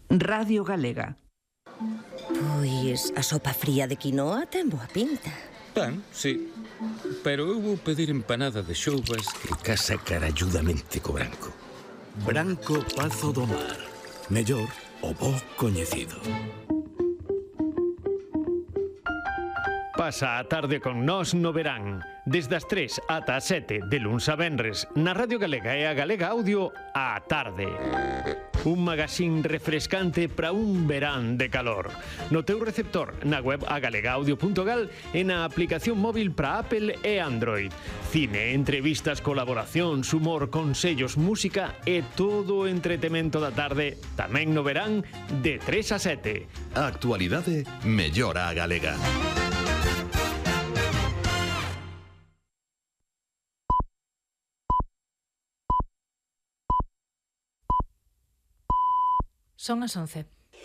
Radio Galega. Pois a sopa fría de quinoa ten boa pinta. Ben, sí, pero eu vou pedir empanada de xoubas que casa caralludamente co branco. Branco Pazo do Mar. Mellor o bo coñecido. Pasa a tarde con nós no verán. Desde as 3 ata as 7 de luns a venres na Radio Galega e a Galega Audio á tarde. Un magazín refrescante para un verán de calor. No teu receptor, na web agalegaudio.gal e na aplicación móvil para Apple e Android. Cine, entrevistas, colaboracións, humor, consellos, música e todo o entretemento da tarde tamén no verán de 3 a 7. A actualidade mellora a galega. Son as 11.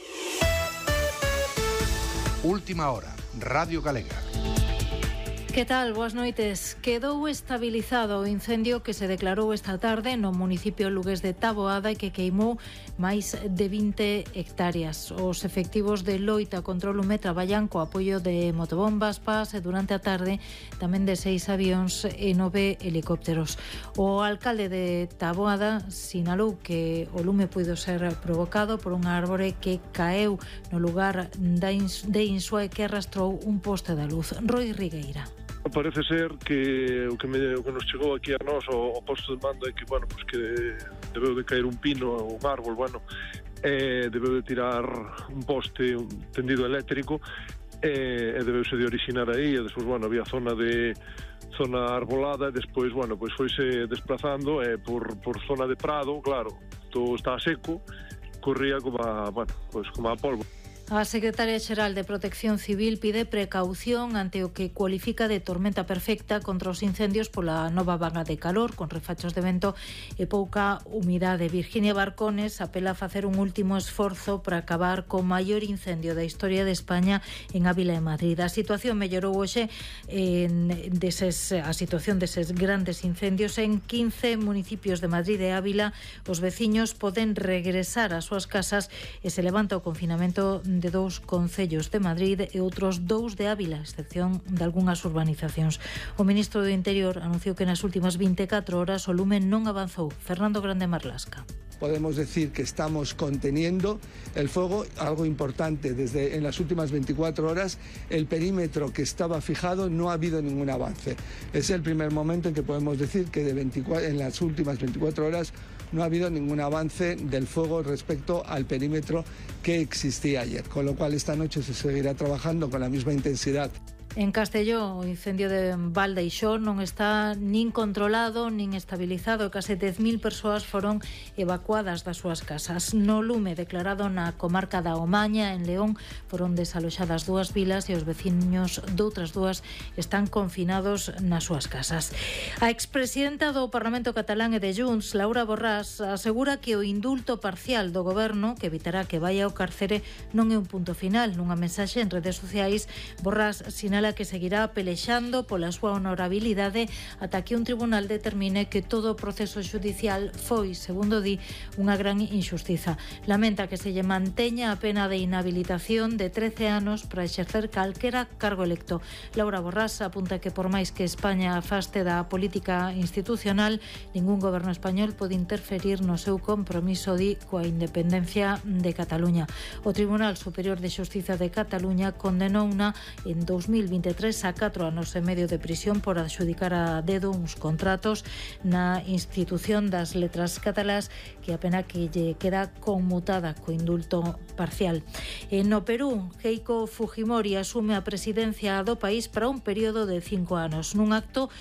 Última hora, Radio Galega. Que tal? Boas noites. Quedou estabilizado o incendio que se declarou esta tarde no municipio lugués de Taboada e que queimou máis de 20 hectáreas. Os efectivos de loita contra o lume traballan co apoio de motobombas, PAS e durante a tarde tamén de 6 avións e 9 helicópteros. O alcalde de Taboada sinalou que o lume puido ser provocado por unha árbore que caeu no lugar de Insua e que arrastrou un poste da luz. Roi Rigueira. Parece ser que o que nos chegou aquí a nós o posto de mando é que, bueno, pues que debeu de caer un pino ou un árbol, bueno, debeu de tirar un poste, un tendido eléctrico e debeuse de orixinar aí e despois, bueno, había zona arbolada e despois, bueno, pues foise desplazando por zona de prado, claro, todo está seco, corría como a polvo. A secretaria xeral de Protección Civil pide precaución ante o que cualifica de tormenta perfecta contra os incendios pola nova vaga de calor con refachos de vento e pouca humidade. Virginia Barcones apela a facer un último esforzo para acabar co maior incendio da historia de España en Ávila e Madrid. A situación mellorou hoxe a situación deses grandes incendios en 15 municipios de Madrid e Ávila. Os veciños poden regresar ás súas casas e se levanta o confinamento de 2 concellos de Madrid e outros 2 de Ávila, a excepción de algunhas urbanizacións. O ministro do Interior anunciou que nas últimas 24 horas o lume non avanzou. Fernando Grande Marlasca. Podemos decir que estamos conteniendo el fuego, algo importante, en las últimas 24 horas el perímetro que estaba fijado no ha habido ningún avance. Es el primer momento en que podemos decir que en las últimas 24 horas no ha habido ningún avance del fuego respecto al perímetro que existía ayer, con lo cual esta noche se seguirá trabajando con la misma intensidad. En Castelló, o incendio de Valdeixó non está nin controlado nin estabilizado. Case 10.000 persoas foron evacuadas das súas casas. No lume declarado na comarca da Omaña, en León, foron desaloxadas 2 vilas e os veciños doutras 2 están confinados nas súas casas. A expresidenta do Parlamento catalán e de Junts, Laura Borràs, asegura que o indulto parcial do goberno, que evitará que vaia ao cárcere, non é un punto final. Nunha mensaxe en redes sociais, Borràs sinala que seguirá pelexando pola súa honorabilidade ata que un tribunal determine que todo o proceso xudicial foi, segundo di, unha gran injustiza. Lamenta que se lle manteña a pena de inhabilitación de 13 anos para exercer calquera cargo electo. Laura Borràs apunta que por máis que España afaste da política institucional, ningún goberno español pode interferir no seu compromiso, di, coa independencia de Cataluña. O Tribunal Superior de Xustiza de Cataluña condenouna en 2023 a 4 anos e medio de prisión por adxudicar a dedo uns contratos na institución das letras catalás, que a pena que lle queda conmutada co indulto parcial. No Perú, Keiko Fujimori asume a presidencia do país para un período de 5 anos. Nun acto